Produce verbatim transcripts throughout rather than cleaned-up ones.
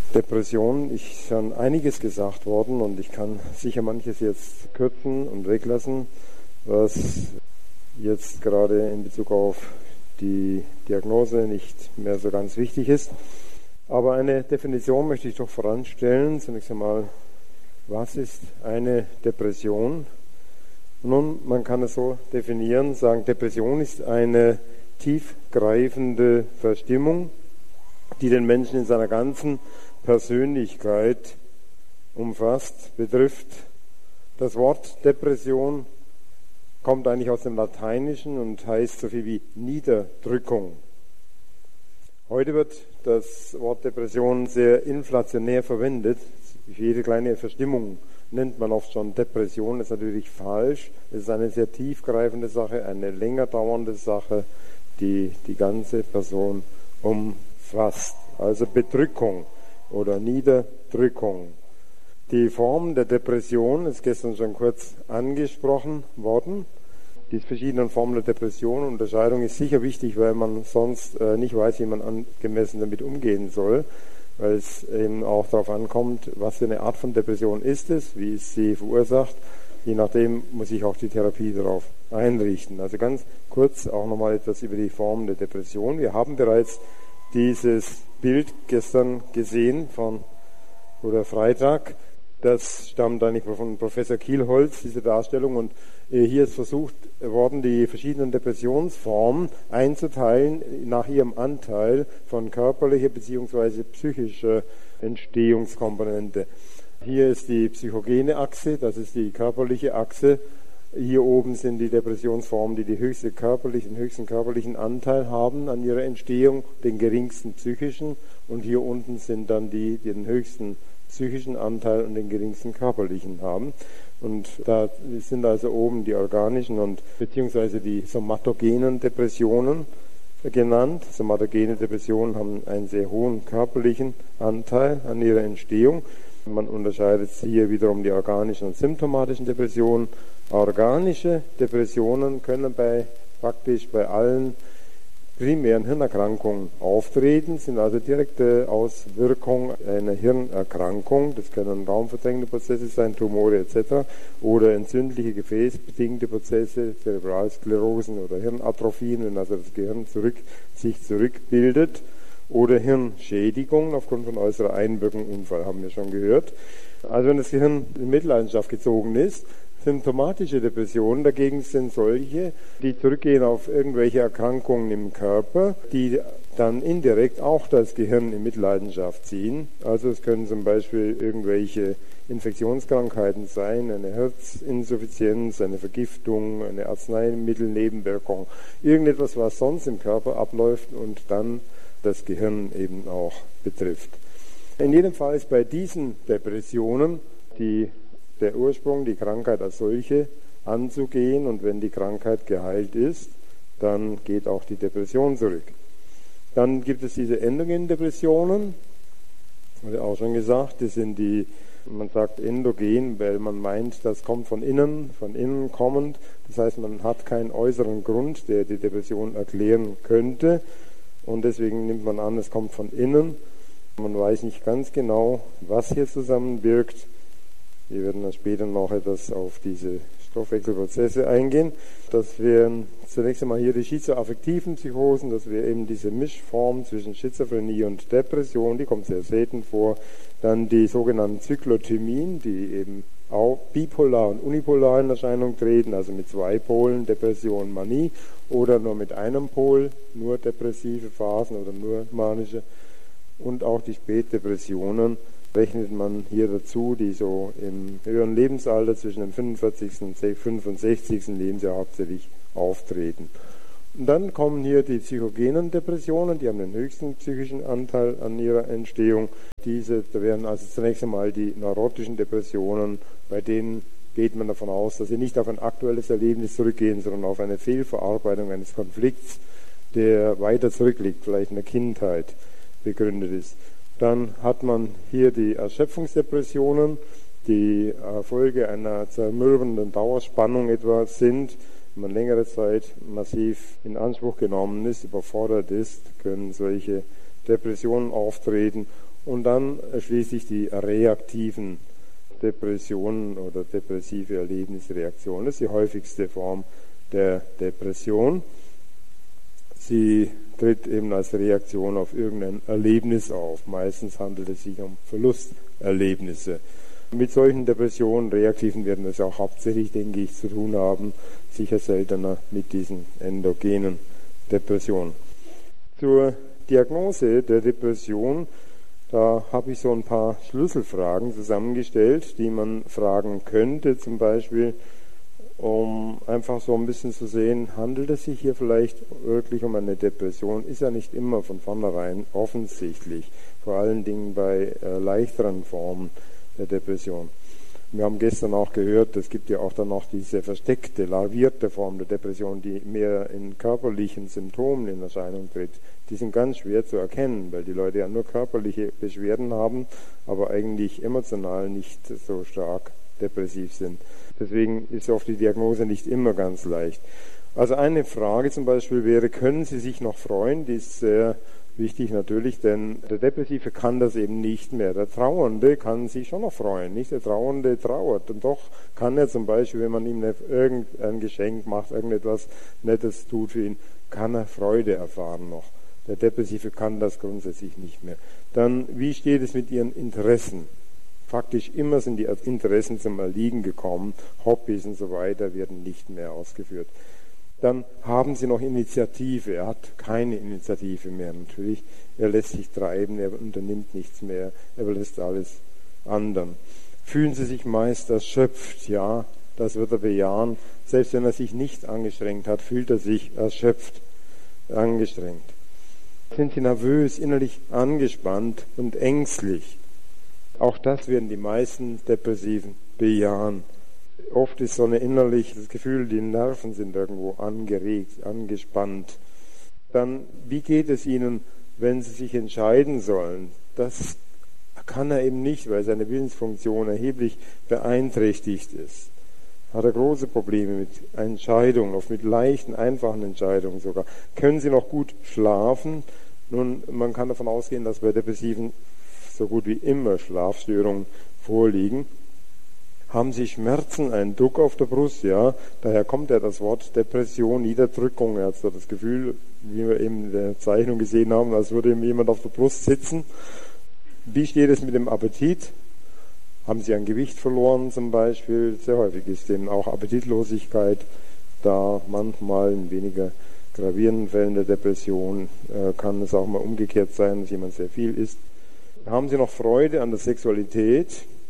Depression ist schon einiges gesagt worden und ich kann sicher manches jetzt kürzen und weglassen, was jetzt gerade in Bezug auf die Diagnose nicht mehr so ganz wichtig ist. Aber eine Definition möchte ich doch voranstellen. Zunächst einmal, was ist eine Depression? Nun, man kann es so definieren, sagen, Depression ist eine tiefgreifende Verstimmung, die den Menschen in seiner ganzen Persönlichkeit umfasst, betrifft. Das Wort Depression kommt eigentlich aus dem Lateinischen und heißt so viel wie Niederdrückung. Heute wird das Wort Depression sehr inflationär verwendet. Jede kleine Verstimmung nennt man oft schon Depression. Das ist natürlich falsch. Es ist eine sehr tiefgreifende Sache, eine länger dauernde Sache, die die ganze Person umfasst. Also Bedrückung oder Niederdrückung. Die Form der Depression ist gestern schon kurz angesprochen worden. Die verschiedenen Formen der Depression und Unterscheidung ist sicher wichtig, weil man sonst äh, nicht weiß, wie man angemessen damit umgehen soll, weil es eben auch darauf ankommt, was für eine Art von Depression ist es, wie ist sie verursacht. Je nachdem muss sich auch die Therapie darauf einrichten. Also ganz kurz auch nochmal etwas über die Form der Depression. Wir haben bereits dieses Bild gestern gesehen von oder Freitag. Das stammt eigentlich von Professor Kielholz, diese Darstellung. Und hier ist versucht worden, die verschiedenen Depressionsformen einzuteilen nach ihrem Anteil von körperlicher bzw. psychischer Entstehungskomponente. Hier ist die psychogene Achse, das ist die körperliche Achse. Hier oben sind die Depressionsformen, die, die höchste körperlichen, höchsten körperlichen Anteil haben an ihrer Entstehung, den geringsten psychischen. Und hier unten sind dann die, die den höchsten psychischen Anteil und den geringsten körperlichen haben. Und da sind also oben die organischen und beziehungsweise die somatogenen Depressionen genannt. Somatogene Depressionen haben einen sehr hohen körperlichen Anteil an ihrer Entstehung. Man unterscheidet hier wiederum die organischen und symptomatischen Depressionen. Organische Depressionen können bei praktisch bei allen primären Hirnerkrankungen auftreten, sind also direkte Auswirkung einer Hirnerkrankung. Das können raumverdrängende Prozesse sein, Tumore et cetera oder entzündliche gefäßbedingte Prozesse, Zerebralsklerosen oder Hirnatrophien, wenn also das Gehirn zurück, sich zurückbildet, oder Hirnschädigung aufgrund von äußerer Einwirkung, Unfall haben wir schon gehört. Also wenn das Gehirn in Mitleidenschaft gezogen ist. Symptomatische Depressionen dagegen sind solche, die zurückgehen auf irgendwelche Erkrankungen im Körper, die dann indirekt auch das Gehirn in Mitleidenschaft ziehen. Also es können zum Beispiel irgendwelche Infektionskrankheiten sein, eine Herzinsuffizienz, eine Vergiftung, eine Arzneimittelnebenwirkung, irgendetwas, was sonst im Körper abläuft und dann das Gehirn eben auch betrifft. In jedem Fall ist bei diesen Depressionen die der Ursprung, die Krankheit als solche anzugehen, und wenn die Krankheit geheilt ist, dann geht auch die Depression zurück. Dann gibt es diese Endogen-Depressionen, wurde auch schon gesagt, das sind die, man sagt endogen, weil man meint, das kommt von innen, von innen kommend, das heißt, man hat keinen äußeren Grund, der die Depression erklären könnte, und deswegen nimmt man an, es kommt von innen. Man weiß nicht ganz genau, was hier zusammenwirkt. Wir werden dann später noch etwas auf diese Stoffwechselprozesse eingehen. Das wären zunächst einmal hier die schizoaffektiven Psychosen, das wäre eben diese Mischform zwischen Schizophrenie und Depression, die kommt sehr selten vor. Dann die sogenannten Zyklothymien, die eben auch bipolar und unipolar in Erscheinung treten, also mit zwei Polen, Depression, Manie, oder nur mit einem Pol, nur depressive Phasen oder nur manische. Und auch die Spätdepressionen rechnet man hier dazu, die so im höheren Lebensalter zwischen dem fünfundvierzigsten und fünfundsechzigsten Lebensjahr hauptsächlich auftreten. Und dann kommen hier die psychogenen Depressionen, die haben den höchsten psychischen Anteil an ihrer Entstehung. Diese da wären also zunächst einmal die neurotischen Depressionen, bei denen geht man davon aus, dass sie nicht auf ein aktuelles Erlebnis zurückgehen, sondern auf eine Fehlverarbeitung eines Konflikts, der weiter zurückliegt, vielleicht in der Kindheit begründet ist. Dann hat man hier die Erschöpfungsdepressionen, die Folge einer zermürbenden Dauerspannung etwa sind. Wenn man längere Zeit massiv in Anspruch genommen ist, überfordert ist, können solche Depressionen auftreten. und dann schließlich die reaktiven Depressionen oder depressive Erlebnisreaktionen. Das ist die häufigste Form der Depression. Sie tritt eben als Reaktion auf irgendein Erlebnis auf. Meistens handelt es sich um Verlusterlebnisse. Mit solchen Depressionen, reaktiven, werden wir es auch hauptsächlich, denke ich, zu tun haben, sicher seltener mit diesen endogenen Depressionen. Zur Diagnose der Depression, da habe ich so ein paar Schlüsselfragen zusammengestellt, die man fragen könnte, zum Beispiel, um einfach so ein bisschen zu sehen, handelt es sich hier vielleicht wirklich um eine Depression? Ist ja nicht immer von vornherein offensichtlich, vor allen Dingen bei äh, leichteren Formen der Depression. Wir haben gestern auch gehört, es gibt ja auch dann noch diese versteckte, larvierte Form der Depression, die mehr in körperlichen Symptomen in Erscheinung tritt. Die sind ganz schwer zu erkennen, weil die Leute ja nur körperliche Beschwerden haben, aber eigentlich emotional nicht so stark depressiv sind. Deswegen ist oft die Diagnose nicht immer ganz leicht. Also eine Frage zum Beispiel wäre, können Sie sich noch freuen? Die ist sehr wichtig natürlich, denn der Depressive kann das eben nicht mehr. Der Trauernde kann sich schon noch freuen, nicht? Der Trauernde trauert. Und doch kann er zum Beispiel, wenn man ihm irgendein Geschenk macht, irgendetwas Nettes tut für ihn, kann er Freude erfahren noch. Der Depressive kann das grundsätzlich nicht mehr. Dann, wie steht es mit Ihren Interessen? Faktisch immer sind die Interessen zum Erliegen gekommen, Hobbys und so weiter werden nicht mehr ausgeführt. Dann haben Sie noch Initiative. Er hat keine Initiative mehr natürlich. Er lässt sich treiben, er unternimmt nichts mehr, er überlässt alles anderen. Fühlen Sie sich meist erschöpft? Ja, das wird er bejahen. Selbst wenn er sich nicht angestrengt hat, fühlt er sich erschöpft, angestrengt. Sind Sie nervös, innerlich angespannt und ängstlich? Auch das werden die meisten Depressiven bejahen. Oft ist so ein innerliches Gefühl, die Nerven sind irgendwo angeregt, angespannt. Dann, wie geht es Ihnen, wenn Sie sich entscheiden sollen? Das kann er eben nicht, weil seine Willensfunktion erheblich beeinträchtigt ist. Hat er große Probleme mit Entscheidungen, oft mit leichten, einfachen Entscheidungen sogar. Können Sie noch gut schlafen? Nun, man kann davon ausgehen, dass bei Depressiven so gut wie immer Schlafstörungen vorliegen. Haben Sie Schmerzen, einen Druck auf der Brust? Ja, daher kommt ja das Wort Depression, Niederdrückung. Er hat so das Gefühl, wie wir eben in der Zeichnung gesehen haben, als würde ihm jemand auf der Brust sitzen. Wie steht es mit dem Appetit? Haben Sie ein Gewicht verloren zum Beispiel? Sehr häufig ist eben auch Appetitlosigkeit da. Manchmal in weniger gravierenden Fällen der Depression äh, kann es auch mal umgekehrt sein, dass jemand sehr viel isst. Haben Sie noch Freude an der Sexualität?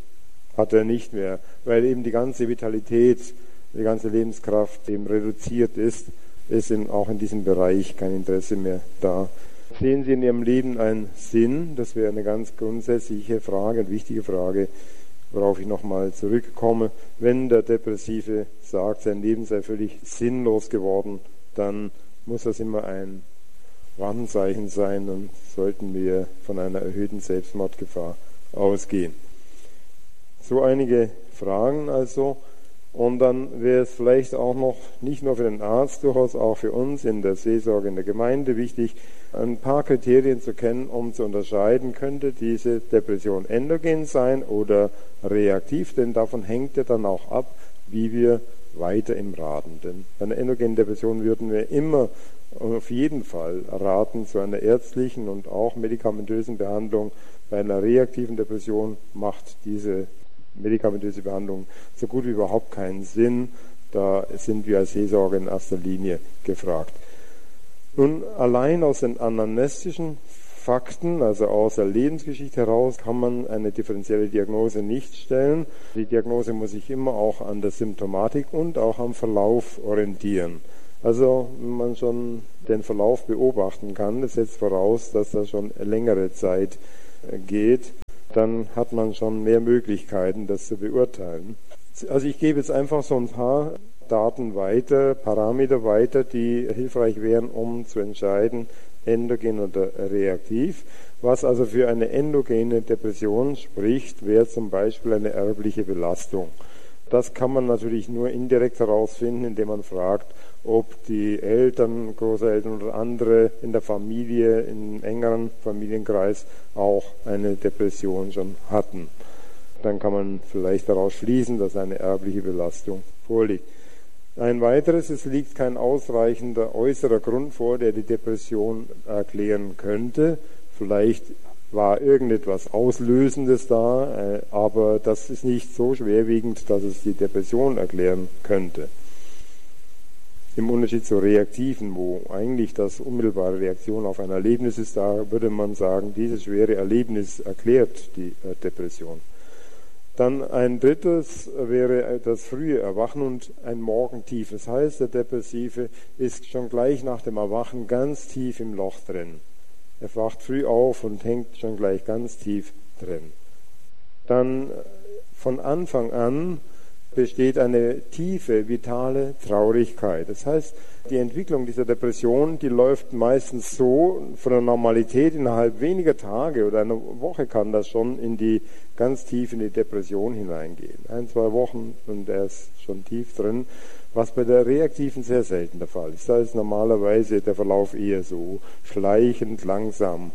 Hat er nicht mehr, weil eben die ganze Vitalität, die ganze Lebenskraft eben reduziert ist, ist in, auch in diesem Bereich kein Interesse mehr da. Sehen Sie in Ihrem Leben einen Sinn? Das wäre eine ganz grundsätzliche Frage, eine wichtige Frage, worauf ich nochmal zurückkomme. Wenn der Depressive sagt, sein Leben sei völlig sinnlos geworden, dann muss das immer ein Warnzeichen sein, dann sollten wir von einer erhöhten Selbstmordgefahr ausgehen. So einige Fragen also. Und dann wäre es vielleicht auch noch, nicht nur für den Arzt, durchaus auch für uns in der Seelsorge in der Gemeinde wichtig, ein paar Kriterien zu kennen, um zu unterscheiden, könnte diese Depression endogen sein oder reaktiv, denn davon hängt ja dann auch ab, wie wir weiter im Raten. Denn bei einer endogenen Depression würden wir immer auf jeden Fall raten zu einer ärztlichen und auch medikamentösen Behandlung. Bei einer reaktiven Depression macht diese medikamentöse Behandlung so gut wie überhaupt keinen Sinn. Da sind wir als Seelsorger in erster Linie gefragt. Nun, allein aus den anamnestischen Fakten, also aus der Lebensgeschichte heraus, kann man eine differenzielle Diagnose nicht stellen. Die Diagnose muss sich immer auch an der Symptomatik und auch am Verlauf orientieren. Also, wenn man schon den Verlauf beobachten kann, das setzt voraus, dass das schon längere Zeit geht, dann hat man schon mehr Möglichkeiten, das zu beurteilen. Also ich gebe jetzt einfach so ein paar Daten weiter, Parameter weiter, die hilfreich wären, um zu entscheiden, endogen oder reaktiv. Was also für eine endogene Depression spricht, wäre zum Beispiel eine erbliche Belastung. Das kann man natürlich nur indirekt herausfinden, indem man fragt, ob die Eltern, Großeltern oder andere in der Familie, im engeren Familienkreis auch eine Depression schon hatten. Dann kann man vielleicht daraus schließen, dass eine erbliche Belastung vorliegt. Ein weiteres, es liegt kein ausreichender äußerer Grund vor, der die Depression erklären könnte. Vielleicht war irgendetwas Auslösendes da, aber das ist nicht so schwerwiegend, dass es die Depression erklären könnte. Im Unterschied zur reaktiven, wo eigentlich das unmittelbare Reaktion auf ein Erlebnis ist, da würde man sagen, dieses schwere Erlebnis erklärt die Depression. Dann ein drittes wäre das frühe Erwachen und ein Morgentief. Das heißt, der Depressive ist schon gleich nach dem Erwachen ganz tief im Loch drin. Er wacht früh auf und hängt schon gleich ganz tief drin. Dann von Anfang an besteht eine tiefe, vitale Traurigkeit. Das heißt, die Entwicklung dieser Depression, die läuft meistens so von der Normalität innerhalb weniger Tage oder einer Woche kann das schon in die ganz tief in die Depression hineingehen. Ein, zwei Wochen und er ist schon tief drin, was bei der reaktiven sehr selten der Fall ist. Da ist normalerweise der Verlauf eher so schleichend, langsam.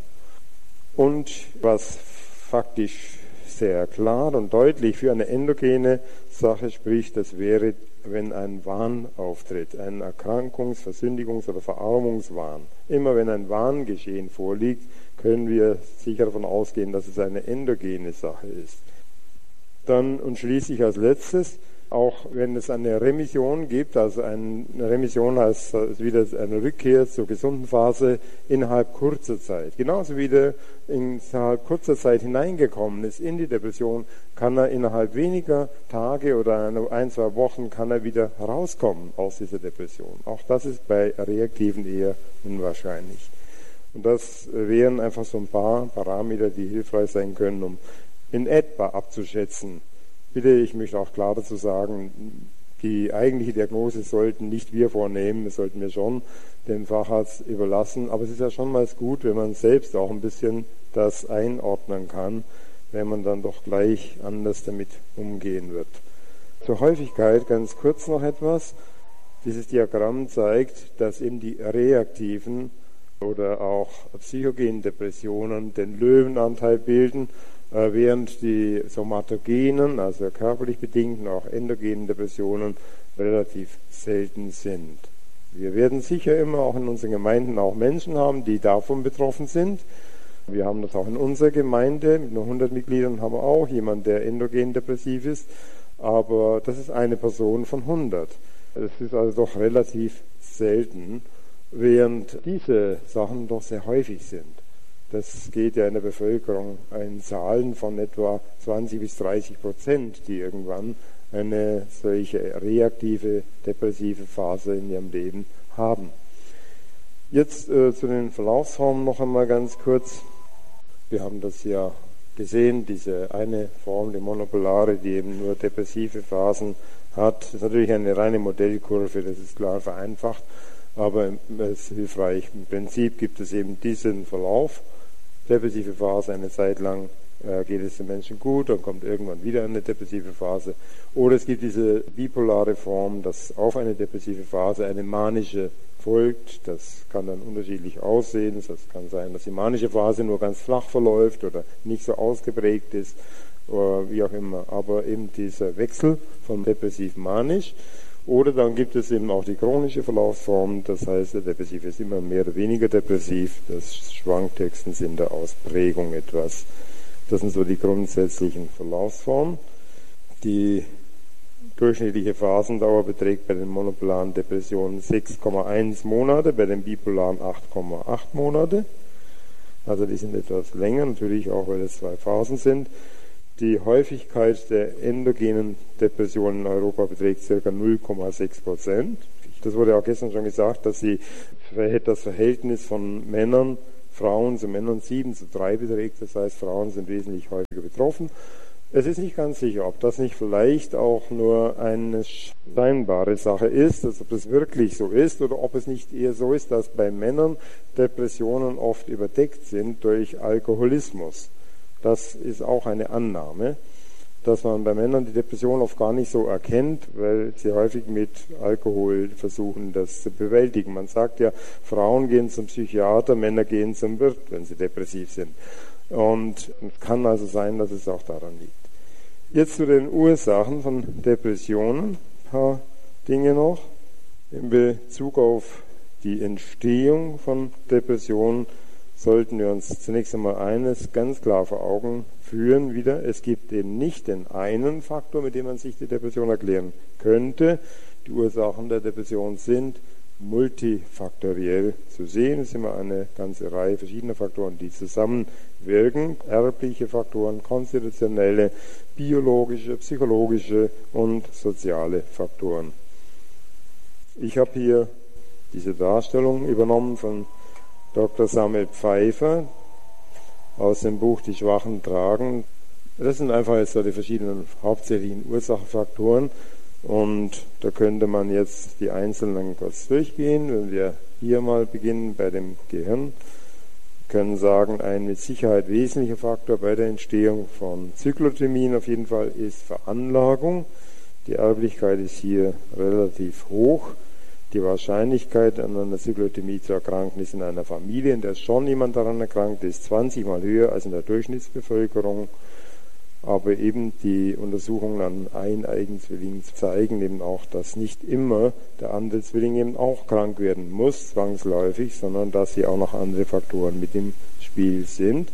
Und was faktisch sehr klar und deutlich für eine endogene Sache spricht, das wäre, wenn ein Wahn auftritt, ein Erkrankungs-, Versündigungs- oder Verarmungswahn. Immer wenn ein Wahngeschehen vorliegt, können wir sicher davon ausgehen, dass es eine endogene Sache ist. Dann und schließlich als letztes, auch wenn es eine Remission gibt, also eine Remission heißt wieder eine Rückkehr zur gesunden Phase innerhalb kurzer Zeit. Genauso wie der innerhalb kurzer Zeit hineingekommen ist in die Depression, kann er innerhalb weniger Tage oder ein, zwei Wochen kann er wieder herauskommen aus dieser Depression. Auch das ist bei Reaktiven eher unwahrscheinlich. Und das wären einfach so ein paar Parameter, die hilfreich sein können, um in etwa abzuschätzen. Bitte, ich möchte auch klar dazu sagen, die eigentliche Diagnose sollten nicht wir vornehmen, das sollten wir schon den Facharzt überlassen. Aber es ist ja schon mal gut, wenn man selbst auch ein bisschen das einordnen kann, wenn man dann doch gleich anders damit umgehen wird. Zur Häufigkeit ganz kurz noch etwas. Dieses Diagramm zeigt, dass eben die reaktiven oder auch psychogenen Depressionen den Löwenanteil bilden, während die somatogenen, also körperlich bedingten, auch endogenen Depressionen relativ selten sind. Wir werden sicher immer auch in unseren Gemeinden auch Menschen haben, die davon betroffen sind. Wir haben das auch in unserer Gemeinde, mit nur hundert Mitgliedern haben wir auch jemanden, der endogen depressiv ist, aber das ist eine Person von hundert. Das ist also doch relativ selten, während diese Sachen doch sehr häufig sind. Das geht ja in der Bevölkerung in Zahlen von etwa zwanzig bis dreißig Prozent, die irgendwann eine solche reaktive, depressive Phase in ihrem Leben haben. Jetzt äh, zu den Verlaufsformen noch einmal ganz kurz. Wir haben das ja gesehen, diese eine Form, die monopolare, die eben nur depressive Phasen hat. Das ist natürlich eine reine Modellkurve, das ist klar vereinfacht, aber es ist hilfreich. Im Prinzip gibt es eben diesen Verlauf. Depressive Phase, eine Zeit lang äh, geht es den Menschen gut, dann kommt irgendwann wieder eine depressive Phase. Oder es gibt diese bipolare Form, dass auf eine depressive Phase eine manische folgt. Das kann dann unterschiedlich aussehen. Das kann sein, dass die manische Phase nur ganz flach verläuft oder nicht so ausgeprägt ist, oder wie auch immer. Aber eben dieser Wechsel von depressiv-manisch. Oder dann gibt es eben auch die chronische Verlaufsform, das heißt, der Depressive ist immer mehr oder weniger depressiv, das schwankt höchstens in der Ausprägung etwas. Das sind so die grundsätzlichen Verlaufsformen. Die durchschnittliche Phasendauer beträgt bei den monopolaren Depressionen sechs Komma eins Monate, bei den bipolaren acht Komma acht Monate. Also die sind etwas länger, natürlich auch, weil es zwei Phasen sind. Die Häufigkeit der endogenen Depressionen in Europa beträgt ca. null Komma sechs Prozent. Das wurde auch gestern schon gesagt, dass sie das Verhältnis von Männern, Frauen zu Männern sieben zu drei beträgt. Das heißt, Frauen sind wesentlich häufiger betroffen. Es ist nicht ganz sicher, ob das nicht vielleicht auch nur eine scheinbare Sache ist, also ob das wirklich so ist, oder ob es nicht eher so ist, dass bei Männern Depressionen oft überdeckt sind durch Alkoholismus. Das ist auch eine Annahme. dass man bei Männern die Depression oft gar nicht so erkennt, weil sie häufig mit Alkohol versuchen, das zu bewältigen. Man sagt ja, Frauen gehen zum Psychiater, Männer gehen zum Wirt, wenn sie depressiv sind. Und es kann also sein, dass es auch daran liegt. Jetzt zu den Ursachen von Depressionen. Ein paar Dinge noch. In Bezug auf die Entstehung von Depressionen sollten wir uns zunächst einmal eines ganz klar vor Augen führen wieder. Es gibt eben nicht den einen Faktor, mit dem man sich die Depression erklären könnte. Die Ursachen der Depression sind multifaktoriell zu sehen. Es sind immer eine ganze Reihe verschiedener Faktoren, die zusammenwirken. Erbliche Faktoren, konstitutionelle, biologische, psychologische und soziale Faktoren. Ich habe hier diese Darstellung übernommen von Doktor Samuel Pfeiffer aus dem Buch Die Schwachen tragen. Das sind einfach jetzt so die verschiedenen hauptsächlichen Ursachenfaktoren und da könnte man jetzt die einzelnen kurz durchgehen. Wenn wir hier mal beginnen bei dem Gehirn, können sagen, ein mit Sicherheit wesentlicher Faktor bei der Entstehung von Zyklothymien auf jeden Fall ist Veranlagung. Die Erblichkeit ist hier relativ hoch. Die Wahrscheinlichkeit, an einer Zyklothymie zu erkranken, ist in einer Familie, in der schon jemand daran erkrankt ist, zwanzig Mal höher als in der Durchschnittsbevölkerung. Aber eben die Untersuchungen an eineigen Zwillingen zeigen eben auch, dass nicht immer der andere Zwilling eben auch krank werden muss, zwangsläufig, sondern dass hier auch noch andere Faktoren mit im Spiel sind.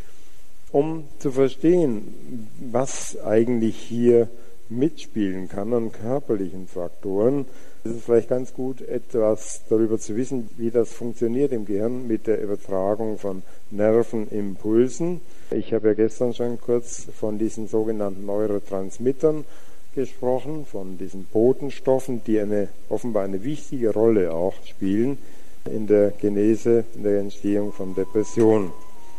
Um zu verstehen, was eigentlich hier mitspielen kann an körperlichen Faktoren, ist es vielleicht ganz gut, etwas darüber zu wissen, wie das funktioniert im Gehirn mit der Übertragung von Nervenimpulsen. Ich habe ja gestern schon kurz von diesen sogenannten Neurotransmittern gesprochen, von diesen Botenstoffen, die eine, offenbar eine wichtige Rolle auch spielen in der Genese, in der Entstehung von Depressionen.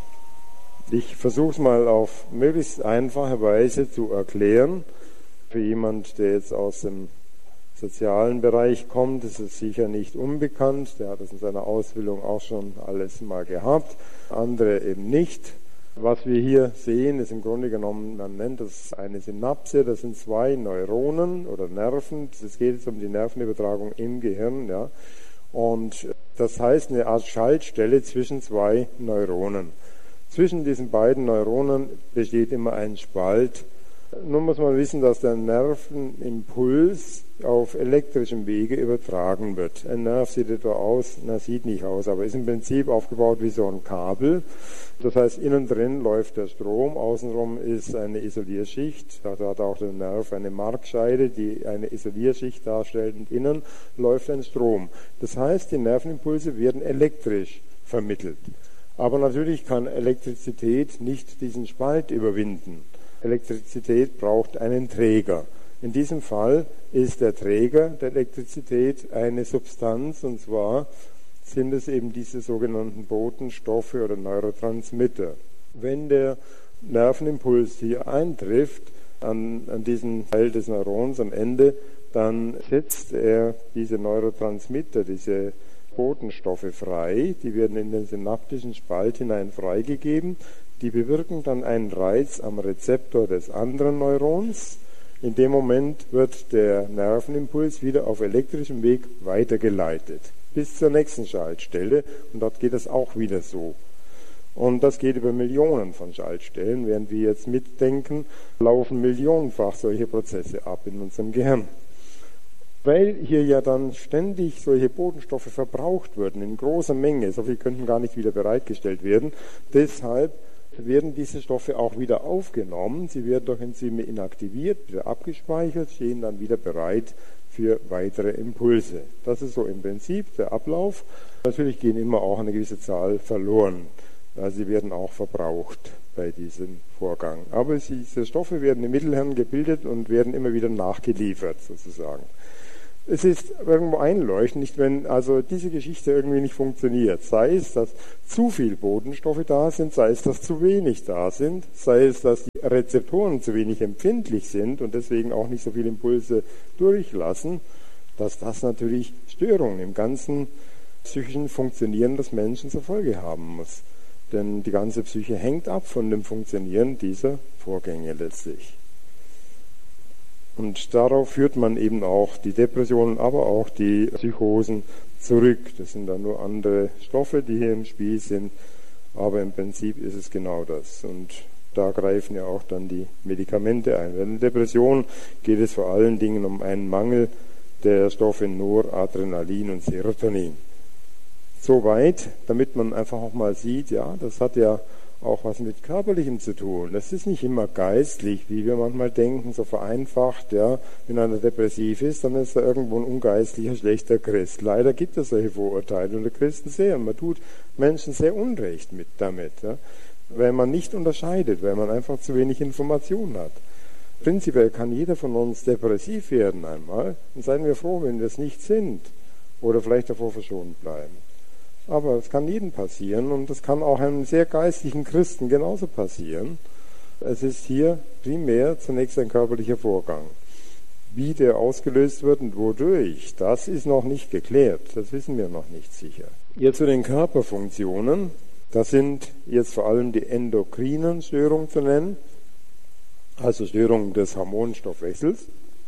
Ich versuche es mal auf möglichst einfache Weise zu erklären. Für jemand, der jetzt aus dem sozialen Bereich kommt, ist es sicher nicht unbekannt. Der hat es in seiner Ausbildung auch schon alles mal gehabt. Andere eben nicht. Was wir hier sehen, ist im Grunde genommen, man nennt das eine Synapse. Das sind zwei Neuronen oder Nerven. Es geht jetzt um die Nervenübertragung im Gehirn. Ja. Und das heißt eine Art Schaltstelle zwischen zwei Neuronen. Zwischen diesen beiden Neuronen besteht immer ein Spalt. Nun muss man wissen, dass der Nervenimpuls auf elektrischem Wege übertragen wird. Ein Nerv sieht etwa aus, na sieht nicht aus, aber ist im Prinzip aufgebaut wie so ein Kabel. Das heißt, innen drin läuft der Strom, außenrum ist eine Isolierschicht. Da hat auch der Nerv eine Markscheide, die eine Isolierschicht darstellt, und innen läuft ein Strom. Das heißt, die Nervenimpulse werden elektrisch vermittelt. Aber natürlich kann Elektrizität nicht diesen Spalt überwinden. Elektrizität braucht einen Träger. In diesem Fall ist der Träger der Elektrizität eine Substanz, und zwar sind es eben diese sogenannten Botenstoffe oder Neurotransmitter. Wenn der Nervenimpuls hier eintrifft an, an diesen Teil des Neurons am Ende, dann setzt er diese Neurotransmitter, diese Botenstoffe frei, die werden in den synaptischen Spalt hinein freigegeben. Die bewirken dann einen Reiz am Rezeptor des anderen Neurons. In dem Moment wird der Nervenimpuls wieder auf elektrischem Weg weitergeleitet bis zur nächsten Schaltstelle, und dort geht es auch wieder so. Und das geht über Millionen von Schaltstellen. Während wir jetzt mitdenken, laufen millionenfach solche Prozesse ab in unserem Gehirn. Weil hier ja dann ständig solche Botenstoffe verbraucht würden in großer Menge, so viel könnten gar nicht wieder bereitgestellt werden, deshalb werden diese Stoffe auch wieder aufgenommen, sie werden durch Enzyme inaktiviert, wieder abgespeichert, stehen dann wieder bereit für weitere Impulse. Das ist so im Prinzip der Ablauf. Natürlich gehen immer auch eine gewisse Zahl verloren, also sie werden auch verbraucht bei diesem Vorgang. Aber diese Stoffe werden im Mittelhirn gebildet und werden immer wieder nachgeliefert sozusagen. Es ist irgendwo einleuchtend, nicht wenn also diese Geschichte irgendwie nicht funktioniert. Sei es, dass zu viel Botenstoffe da sind, sei es, dass zu wenig da sind, sei es, dass die Rezeptoren zu wenig empfindlich sind und deswegen auch nicht so viele Impulse durchlassen, dass das natürlich Störungen im ganzen psychischen Funktionieren des Menschen zur Folge haben muss. Denn die ganze Psyche hängt ab von dem Funktionieren dieser Vorgänge letztlich. Und darauf führt man eben auch die Depressionen, aber auch die Psychosen zurück. Das sind dann nur andere Stoffe, die hier im Spiel sind, aber im Prinzip ist es genau das. Und da greifen ja auch dann die Medikamente ein. Bei der Depression geht es vor allen Dingen um einen Mangel der Stoffe Noradrenalin und Serotonin. Soweit, damit man einfach auch mal sieht, ja, das hat ja auch was mit Körperlichem zu tun. Das ist nicht immer geistlich, wie wir manchmal denken, so vereinfacht, ja, wenn einer depressiv ist, dann ist er irgendwo ein ungeistlicher, schlechter Christ. Leider gibt es solche Vorurteile unter Christen sehr, und man tut Menschen sehr Unrecht mit damit, ja, weil man nicht unterscheidet, weil man einfach zu wenig Information hat. Prinzipiell kann jeder von uns depressiv werden einmal, und seien wir froh, wenn wir es nicht sind, oder vielleicht davor verschont bleiben. Aber es kann jedem passieren, und es kann auch einem sehr geistlichen Christen genauso passieren. Es ist hier primär zunächst ein körperlicher Vorgang. Wie der ausgelöst wird und wodurch, das ist noch nicht geklärt. Das wissen wir noch nicht sicher. Jetzt zu den Körperfunktionen. Das sind jetzt vor allem die endokrinen Störungen zu nennen, also Störungen des Hormonstoffwechsels.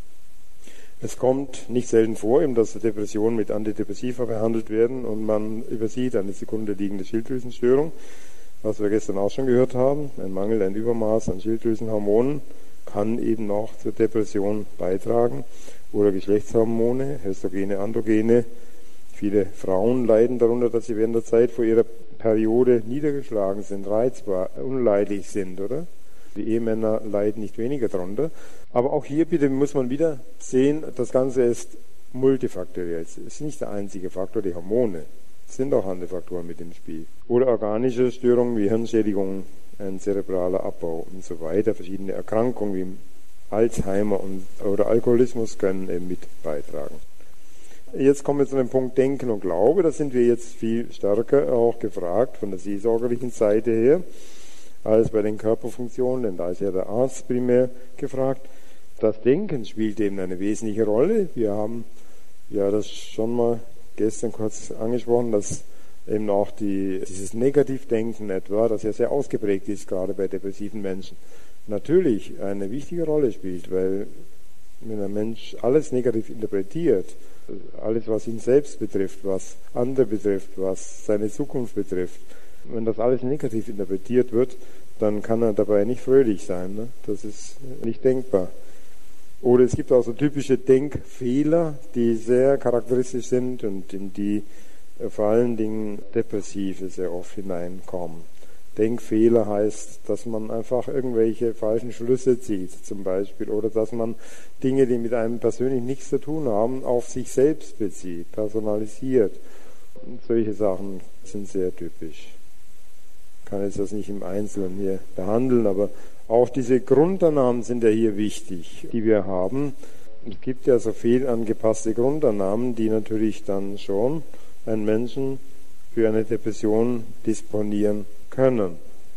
Es kommt nicht selten vor, eben, dass Depressionen mit Antidepressiva behandelt werden und man übersieht eine zugrunde liegende Schilddrüsenstörung, was wir gestern auch schon gehört haben. Ein Mangel, ein Übermaß an Schilddrüsenhormonen kann eben auch zur Depression beitragen. Oder Geschlechtshormone, Östrogene, Androgene. Viele Frauen leiden darunter, dass sie während der Zeit vor ihrer Periode niedergeschlagen sind, reizbar, unleidlich sind, oder? Die Ehemänner leiden nicht weniger darunter. Aber auch hier bitte muss man wieder sehen, das Ganze ist multifaktoriell. Es ist nicht der einzige Faktor, die Hormone. Es sind auch andere Faktoren mit im Spiel. Oder organische Störungen wie Hirnschädigung, ein zerebraler Abbau und so weiter. Verschiedene Erkrankungen wie Alzheimer und, oder Alkoholismus können eben mit beitragen. Jetzt kommen wir zu dem Punkt Denken und Glaube. Da sind wir jetzt viel stärker auch gefragt von der seelsorgerlichen Seite her als bei den Körperfunktionen, denn da ist ja der Arzt primär gefragt. Das Denken spielt eben eine wesentliche Rolle. Wir haben ja das schon mal gestern kurz angesprochen, dass eben auch die, dieses Negativdenken etwa, das ja sehr ausgeprägt ist, gerade bei depressiven Menschen, natürlich eine wichtige Rolle spielt, weil wenn ein Mensch alles negativ interpretiert, alles was ihn selbst betrifft, was andere betrifft, was seine Zukunft betrifft, wenn das alles negativ interpretiert wird, dann kann er dabei nicht fröhlich sein. Ne? Das ist nicht denkbar. Oder es gibt auch so typische Denkfehler, die sehr charakteristisch sind und in die vor allen Dingen Depressive sehr oft hineinkommen. Denkfehler heißt, dass man einfach irgendwelche falschen Schlüsse zieht, zum Beispiel, oder dass man Dinge, die mit einem persönlich nichts zu tun haben, auf sich selbst bezieht, personalisiert. Und solche Sachen sind sehr typisch. Ich kann jetzt das nicht im Einzelnen hier behandeln, aber auch diese Grundannahmen sind ja hier wichtig, die wir haben. Es gibt ja so viel angepasste Grundannahmen, die natürlich dann schon einen Menschen für eine Depression disponieren können.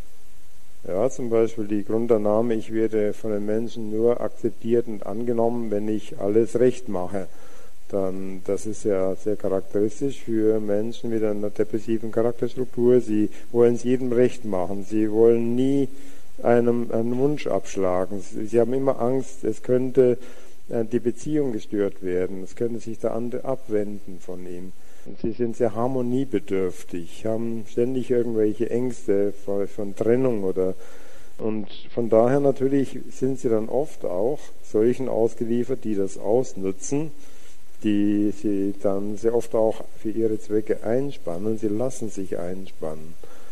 Ja, zum Beispiel die Grundannahme, ich werde von den Menschen nur akzeptiert und angenommen, wenn ich alles recht mache. Dann, das ist ja sehr charakteristisch für Menschen mit einer depressiven Charakterstruktur. Sie wollen es jedem recht machen. Sie wollen nie einem einen Wunsch abschlagen. Sie, sie haben immer Angst, es könnte äh, die Beziehung gestört werden. Es könnte sich der andere abwenden von ihm. Und sie sind sehr harmoniebedürftig, haben ständig irgendwelche Ängste von, von Trennung oder und von daher natürlich sind sie dann oft auch solchen ausgeliefert, die das ausnutzen, die sie dann sehr oft auch für ihre Zwecke einspannen. Sie lassen sich einspannen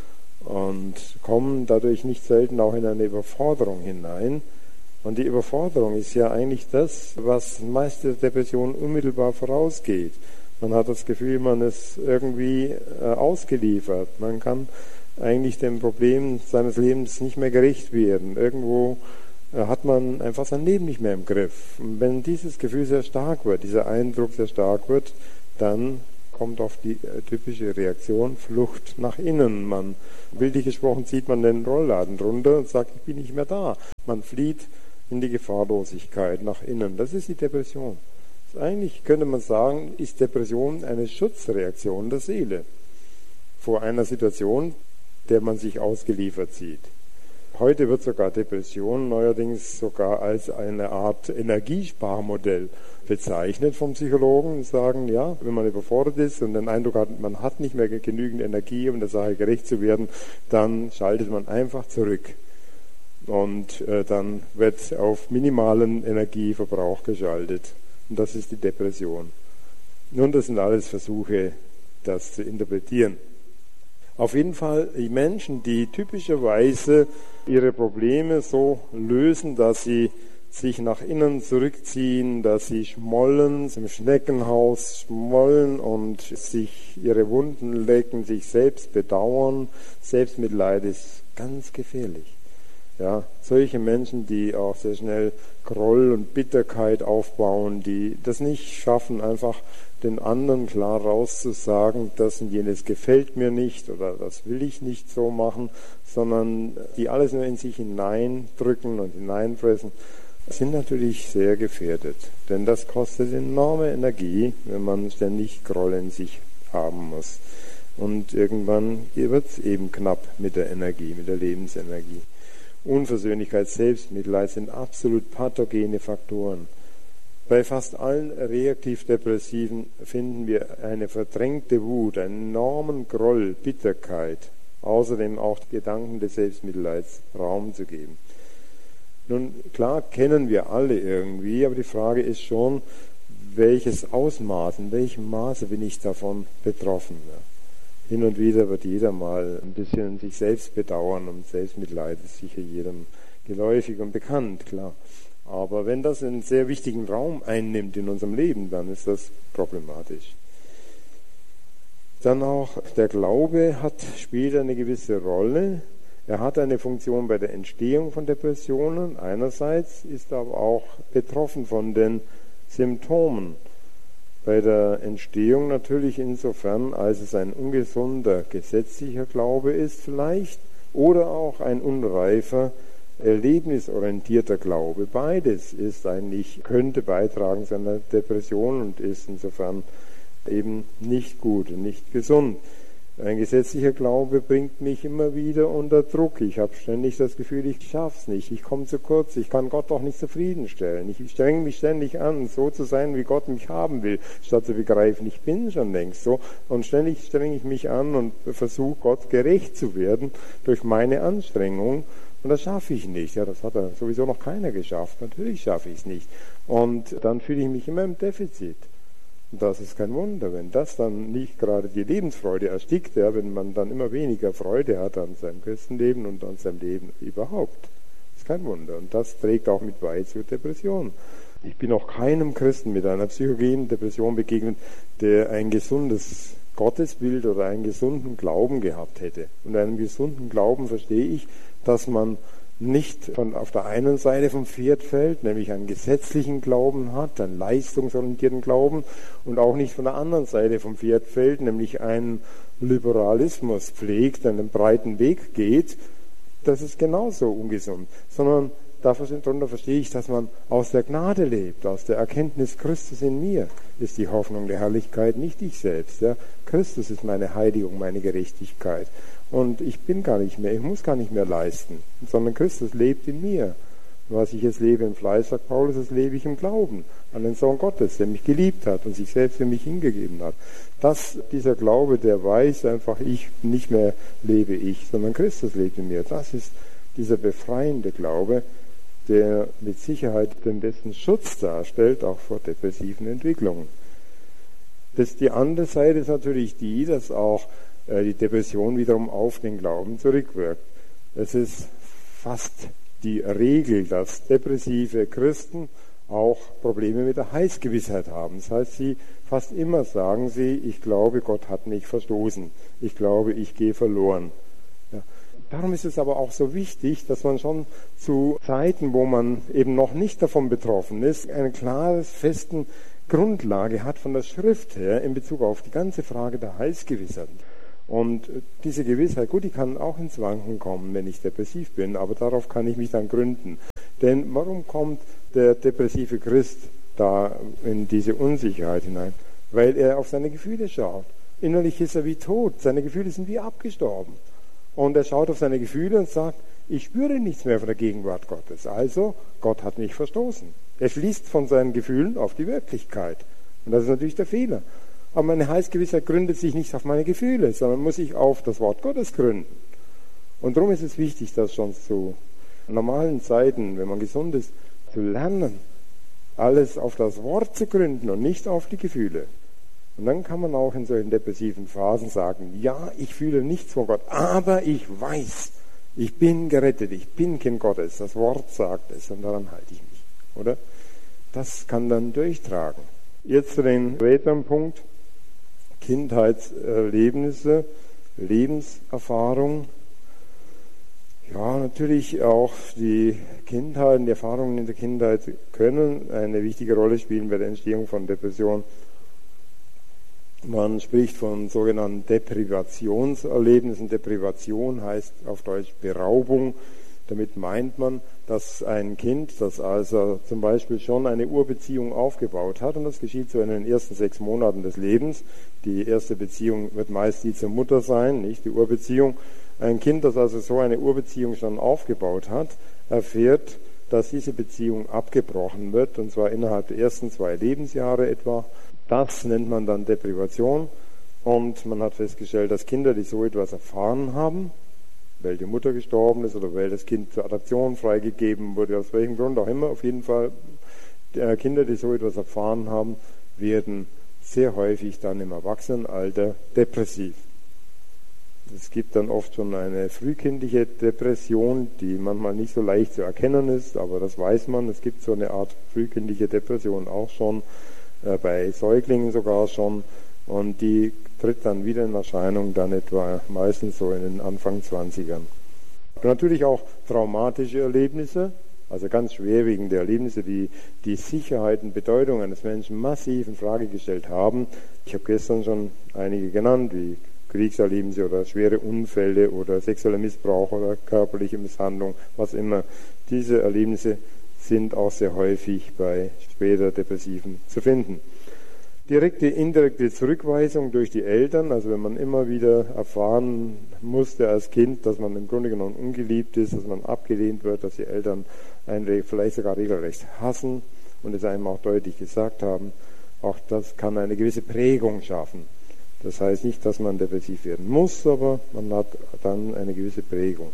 und kommen dadurch nicht selten auch in eine Überforderung hinein. Und die Überforderung ist ja eigentlich das, was meist der Depression unmittelbar vorausgeht. Man hat das Gefühl, man ist irgendwie äh, ausgeliefert. Man kann eigentlich dem Problem seines Lebens nicht mehr gerecht werden. Irgendwo äh, hat man einfach sein Leben nicht mehr im Griff. Und wenn dieses Gefühl sehr stark wird, dieser Eindruck sehr stark wird, dann kommt oft die äh, typische Reaktion Flucht nach innen. Man, bildlich gesprochen, zieht man den Rollladen drunter und sagt, ich bin nicht mehr da. Man flieht in die Gefahrlosigkeit nach innen. Das ist die Depression. Eigentlich könnte man sagen, ist Depression eine Schutzreaktion der Seele vor einer Situation, der man sich ausgeliefert sieht. Heute wird sogar Depression neuerdings sogar als eine Art Energiesparmodell bezeichnet vom Psychologen. Die sagen, ja, wenn man überfordert ist und den Eindruck hat, man hat nicht mehr genügend Energie, um der Sache gerecht zu werden, dann schaltet man einfach zurück. Und äh, dann wird auf minimalen Energieverbrauch geschaltet. Und das ist die Depression. Nun, das sind alles Versuche, das zu interpretieren. Auf jeden Fall die Menschen, die typischerweise ihre Probleme so lösen, dass sie sich nach innen zurückziehen, dass sie schmollen, im Schneckenhaus schmollen und sich ihre Wunden lecken, sich selbst bedauern. Selbstmitleid ist ganz gefährlich. Ja, solche Menschen, die auch sehr schnell Groll und Bitterkeit aufbauen, die das nicht schaffen, einfach den anderen klar rauszusagen, das und jenes gefällt mir nicht oder das will ich nicht so machen, sondern die alles nur in sich hineindrücken und hineinfressen, sind natürlich sehr gefährdet. Denn das kostet enorme Energie, wenn man ständig Groll in sich haben muss. Und irgendwann wird es eben knapp mit der Energie, mit der Lebensenergie. Unversöhnlichkeit, Selbstmitleid sind absolut pathogene Faktoren. Bei fast allen Reaktiv-Depressiven finden wir eine verdrängte Wut, einen enormen Groll, Bitterkeit, außerdem auch Gedanken des Selbstmitleids Raum zu geben. Nun, klar kennen wir alle irgendwie, aber die Frage ist schon, welches Ausmaß, in welchem Maße bin ich davon betroffen? Hin und wieder wird jeder mal ein bisschen sich selbst bedauern und Selbstmitleid ist sicher jedem geläufig und bekannt, klar. Aber wenn das einen sehr wichtigen Raum einnimmt in unserem Leben, dann ist das problematisch. Dann auch der Glaube hat, spielt eine gewisse Rolle. Er hat eine Funktion bei der Entstehung von Depressionen einerseits, ist aber auch betroffen von den Symptomen. Bei der Entstehung natürlich insofern, als es ein ungesunder gesetzlicher Glaube ist vielleicht oder auch ein unreifer, erlebnisorientierter Glaube. Beides ist eigentlich, könnte beitragen zu einer Depression und ist insofern eben nicht gut und nicht gesund. Ein gesetzlicher Glaube bringt mich immer wieder unter Druck. Ich habe ständig das Gefühl, ich schaff's nicht, ich komme zu kurz, ich kann Gott doch nicht zufriedenstellen. Ich strenge mich ständig an, so zu sein, wie Gott mich haben will, statt zu begreifen, ich bin schon längst so. Und ständig strenge ich mich an und versuche Gott gerecht zu werden durch meine Anstrengung. Und das schaffe ich nicht. Ja, das hat ja sowieso noch keiner geschafft. Natürlich schaffe ich es nicht. Und dann fühle ich mich immer im Defizit. Und das ist kein Wunder, wenn das dann nicht gerade die Lebensfreude erstickt, ja, wenn man dann immer weniger Freude hat an seinem Christenleben und an seinem Leben überhaupt. Das ist kein Wunder. Und das trägt auch mit bei zur Depression. Ich bin auch keinem Christen mit einer psychogenen Depression begegnet, der ein gesundes Gottesbild oder einen gesunden Glauben gehabt hätte. Und einen gesunden Glauben verstehe ich, dass man nicht von auf der einen Seite vom Pferd fällt, nämlich einen gesetzlichen Glauben hat, einen leistungsorientierten Glauben, und auch nicht von der anderen Seite vom Pferd fällt, nämlich einen Liberalismus pflegt, einen breiten Weg geht. Das ist genauso ungesund, sondern darunter verstehe ich, dass man aus der Gnade lebt, aus der Erkenntnis Christus in mir ist die Hoffnung der Herrlichkeit, nicht ich selbst. Ja. Christus ist meine Heiligung, meine Gerechtigkeit. Und ich bin gar nicht mehr, ich muss gar nicht mehr leisten, sondern Christus lebt in mir. Was ich jetzt lebe im Fleisch, sagt Paulus, das lebe ich im Glauben an den Sohn Gottes, der mich geliebt hat und sich selbst für mich hingegeben hat. Das, dieser Glaube, der weiß einfach, ich nicht mehr lebe ich, sondern Christus lebt in mir. Das ist dieser befreiende Glaube, der mit Sicherheit den besten Schutz darstellt, auch vor depressiven Entwicklungen. Das, die andere Seite ist natürlich die, dass auch äh, die Depression wiederum auf den Glauben zurückwirkt. Es ist fast die Regel, dass depressive Christen auch Probleme mit der Heilsgewissheit haben. Das heißt, sie fast immer sagen sie, ich glaube, Gott hat mich verstoßen. Ich glaube, ich gehe verloren. Ja. Darum ist es aber auch so wichtig, dass man schon zu Zeiten, wo man eben noch nicht davon betroffen ist, eine klare, festen Grundlage hat von der Schrift her in Bezug auf die ganze Frage der Heilsgewissheit. Und diese Gewissheit, gut, die kann auch ins Wanken kommen, wenn ich depressiv bin, aber darauf kann ich mich dann gründen. Denn warum kommt der depressive Christ da in diese Unsicherheit hinein? Weil er auf seine Gefühle schaut. Innerlich ist er wie tot, seine Gefühle sind wie abgestorben. Und er schaut auf seine Gefühle und sagt, Ich spüre nichts mehr von der Gegenwart Gottes. Also, Gott hat mich verstoßen. Er schließt von seinen Gefühlen auf die Wirklichkeit. Und das ist natürlich der Fehler. Aber meine Heilsgewissheit gründet sich nicht auf meine Gefühle, sondern muss sich auf das Wort Gottes gründen. Und darum ist es wichtig, das schon zu normalen Zeiten, wenn man gesund ist, zu lernen, alles auf das Wort zu gründen und nicht auf die Gefühle. Und dann kann man auch in solchen depressiven Phasen sagen, ja, ich fühle nichts von Gott, aber ich weiß, ich bin gerettet, ich bin Kind Gottes, das Wort sagt es und daran halte ich mich, oder? Das kann dann durchtragen. Jetzt zu den weiteren Punkt, Kindheitserlebnisse, Lebenserfahrung. Ja, natürlich auch die Kindheit und die Erfahrungen in der Kindheit können eine wichtige Rolle spielen bei der Entstehung von Depressionen. Man spricht von sogenannten Deprivationserlebnissen. Deprivation heißt auf Deutsch Beraubung. Damit meint man, dass ein Kind, das also zum Beispiel schon eine Urbeziehung aufgebaut hat, und das geschieht so in den ersten sechs Monaten des Lebens. Die erste Beziehung wird meist die zur Mutter sein, nicht die Urbeziehung. Ein Kind, das also so eine Urbeziehung schon aufgebaut hat, erfährt, dass diese Beziehung abgebrochen wird, und zwar innerhalb der ersten zwei Lebensjahre etwa. Das nennt man dann Deprivation, und man hat festgestellt, dass Kinder, die so etwas erfahren haben, weil die Mutter gestorben ist oder weil das Kind zur Adoption freigegeben wurde, aus welchem Grund auch immer, auf jeden Fall, die Kinder, die so etwas erfahren haben, werden sehr häufig dann im Erwachsenenalter depressiv. Es gibt dann oft schon eine frühkindliche Depression, die manchmal nicht so leicht zu erkennen ist, aber das weiß man. Es gibt so eine Art frühkindliche Depression auch schon, äh, bei Säuglingen sogar schon, und die tritt dann wieder in Erscheinung, dann etwa meistens so in den Anfang zwanzigern. Natürlich auch traumatische Erlebnisse, also ganz schwerwiegende Erlebnisse, die die Sicherheit und Bedeutung eines Menschen massiv in Frage gestellt haben. Ich habe gestern schon einige genannt, wie Kriegserlebnisse oder schwere Unfälle oder sexueller Missbrauch oder körperliche Misshandlung, was immer. Diese Erlebnisse sind auch sehr häufig bei später Depressiven zu finden. Direkte, indirekte Zurückweisung durch die Eltern, also wenn man immer wieder erfahren musste als Kind, dass man im Grunde genommen ungeliebt ist, dass man abgelehnt wird, dass die Eltern einen vielleicht sogar regelrecht hassen und es einem auch deutlich gesagt haben, auch das kann eine gewisse Prägung schaffen. Das heißt nicht, dass man depressiv werden muss, aber man hat dann eine gewisse Prägung.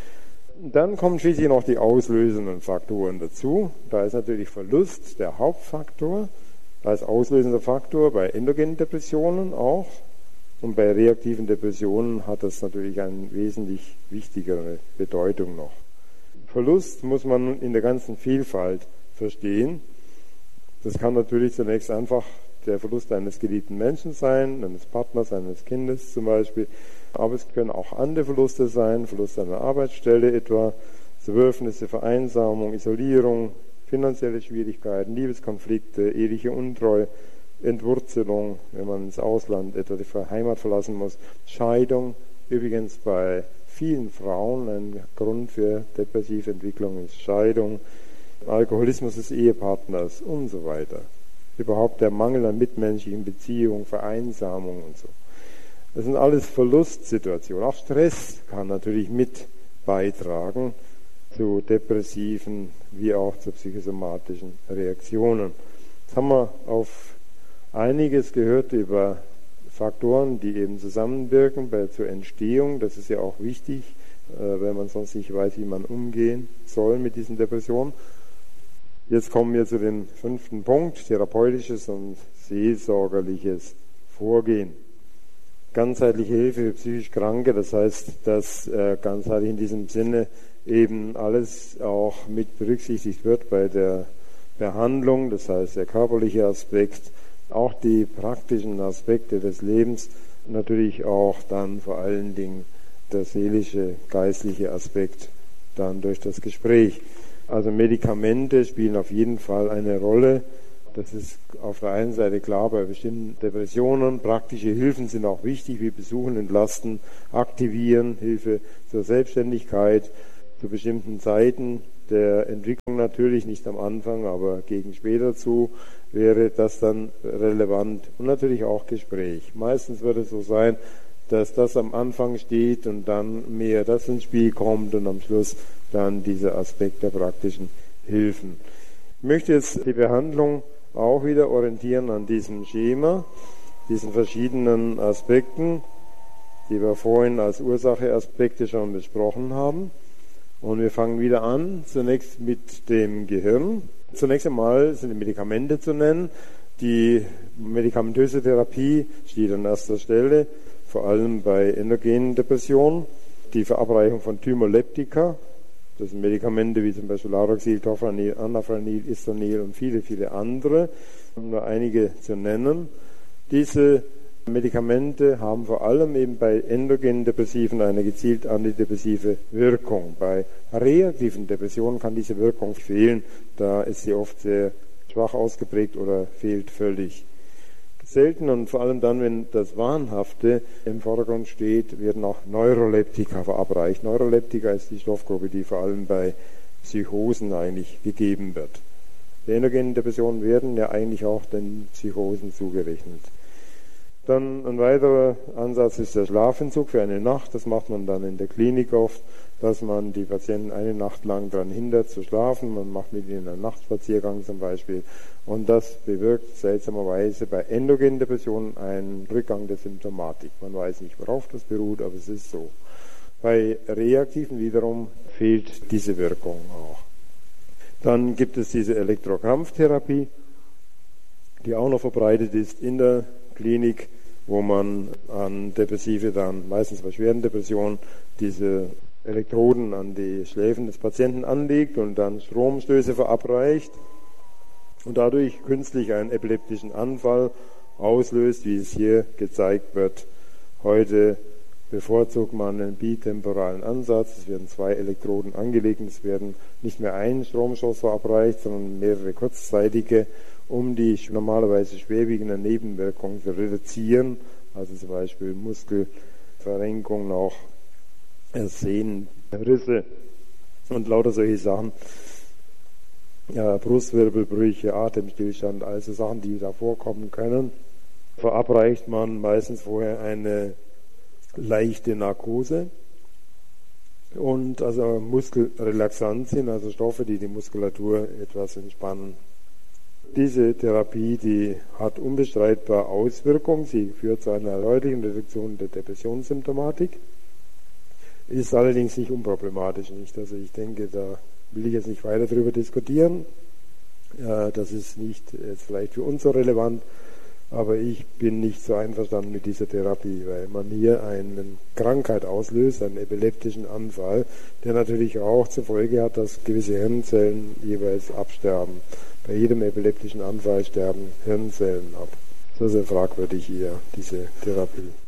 Dann kommen schließlich noch die auslösenden Faktoren dazu. Da ist natürlich Verlust der Hauptfaktor, als auslösender Faktor bei endogenen Depressionen auch. Und bei reaktiven Depressionen hat das natürlich eine wesentlich wichtigere Bedeutung noch. Verlust muss man in der ganzen Vielfalt verstehen. Das kann natürlich zunächst einfach der Verlust eines geliebten Menschen sein, eines Partners, eines Kindes zum Beispiel. Aber es können auch andere Verluste sein, Verlust einer Arbeitsstelle etwa, Zerwürfnisse, Vereinsamung, Isolierung, finanzielle Schwierigkeiten, Liebeskonflikte, eheliche Untreue, Entwurzelung, wenn man ins Ausland etwa die Heimat verlassen muss, Scheidung, übrigens bei vielen Frauen ein Grund für depressive Entwicklung ist Scheidung, Alkoholismus des Ehepartners und so weiter. Überhaupt der Mangel an mitmenschlichen Beziehungen, Vereinsamung und so. Das sind alles Verlustsituationen. Auch Stress kann natürlich mit beitragen zu depressiven wie auch zu psychosomatischen Reaktionen. Jetzt haben wir auf einiges gehört über Faktoren, die eben zusammenwirken bei, zur Entstehung. Das ist ja auch wichtig, äh, weil man sonst nicht weiß, wie man umgehen soll mit diesen Depressionen. Jetzt kommen wir zu dem fünften Punkt, therapeutisches und seelsorgerliches Vorgehen. Ganzheitliche Hilfe für psychisch Kranke, das heißt, dass äh, ganzheitlich in diesem Sinne eben alles auch mit berücksichtigt wird bei der Behandlung, das heißt der körperliche Aspekt, auch die praktischen Aspekte des Lebens, natürlich auch dann vor allen Dingen der seelische, geistliche Aspekt dann durch das Gespräch. Also Medikamente spielen auf jeden Fall eine Rolle. Das ist auf der einen Seite klar bei bestimmten Depressionen. Praktische Hilfen sind auch wichtig, wie Besuchen, Entlasten, Aktivieren, Hilfe zur Selbstständigkeit, zu bestimmten Zeiten der Entwicklung natürlich, nicht am Anfang, aber gegen später zu, wäre das dann relevant. Und natürlich auch Gespräch. Meistens wird es so sein, dass das am Anfang steht und dann mehr das ins Spiel kommt und am Schluss dann dieser Aspekt der praktischen Hilfen. Ich möchte jetzt die Behandlung auch wieder orientieren an diesem Schema, diesen verschiedenen Aspekten, die wir vorhin als Ursacheaspekte schon besprochen haben. Und wir fangen wieder an, zunächst mit dem Gehirn. Zunächst einmal sind die Medikamente zu nennen. Die medikamentöse Therapie steht an erster Stelle, vor allem bei endogenen Depressionen. Die Verabreichung von Thymoleptika, das sind Medikamente wie zum Beispiel Laroxil, Tofranil, Anafranil, Istonil und viele, viele andere, um nur einige zu nennen. Diese Medikamente haben vor allem eben bei endogenen Depressiven eine gezielt antidepressive Wirkung. Bei reaktiven Depressionen kann diese Wirkung fehlen, da ist sie oft sehr schwach ausgeprägt oder fehlt völlig. Selten und vor allem dann, wenn das Wahnhafte im Vordergrund steht, werden auch Neuroleptika verabreicht. Neuroleptika ist die Stoffgruppe, die vor allem bei Psychosen eigentlich gegeben wird. Die endogenen Depressionen werden ja eigentlich auch den Psychosen zugerechnet. Dann ein weiterer Ansatz ist der Schlafentzug für eine Nacht. Das macht man dann in der Klinik oft, dass man die Patienten eine Nacht lang daran hindert zu schlafen. Man macht mit ihnen einen Nachtspaziergang zum Beispiel. Und das bewirkt seltsamerweise bei endogenen Depressionen einen Rückgang der Symptomatik. Man weiß nicht, worauf das beruht, aber es ist so. Bei reaktiven wiederum fehlt diese Wirkung auch. Dann gibt es diese Elektrokrampftherapie, die auch noch verbreitet ist in der Klinik, wo man an Depressive dann, meistens bei schweren Depressionen, diese Elektroden an die Schläfen des Patienten anlegt und dann Stromstöße verabreicht und dadurch künstlich einen epileptischen Anfall auslöst, wie es hier gezeigt wird. Heute bevorzugt man einen bitemporalen Ansatz. Es werden zwei Elektroden angelegt und es werden nicht mehr ein Stromstoß verabreicht, sondern mehrere kurzzeitige, um die normalerweise schwerwiegenden Nebenwirkungen zu reduzieren, also zum Beispiel Muskelverrenkung, auch Sehnenrisse und lauter solche Sachen, ja, Brustwirbelbrüche, Atemstillstand, also Sachen, die da vorkommen können, verabreicht man meistens vorher eine leichte Narkose und also Muskelrelaxantien, also Stoffe, die die Muskulatur etwas entspannen. Diese Therapie, die hat unbestreitbar Auswirkungen. Sie führt zu einer deutlichen Reduktion der Depressionssymptomatik, ist allerdings nicht unproblematisch. Nicht? Also ich denke, da will ich jetzt nicht weiter darüber diskutieren. Das ist nicht jetzt vielleicht für uns so relevant, aber ich bin nicht so einverstanden mit dieser Therapie, weil man hier eine Krankheit auslöst, einen epileptischen Anfall, der natürlich auch zur Folge hat, dass gewisse Hirnzellen jeweils absterben. Bei jedem epileptischen Anfall sterben Hirnzellen ab. Das ist sehr fragwürdig hier, diese Therapie.